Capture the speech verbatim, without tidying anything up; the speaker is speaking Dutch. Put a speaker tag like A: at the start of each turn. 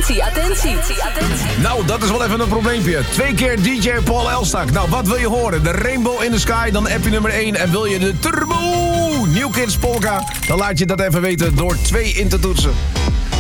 A: Attentie, attentie, attentie.
B: Nou, dat is wel even een probleempje. Twee keer D J Paul Elstak. Nou, wat wil je horen? De Rainbow in the Sky, dan app je nummer één. En wil je de Turbo New Kids Polka? Dan laat je dat even weten door twee in te toetsen.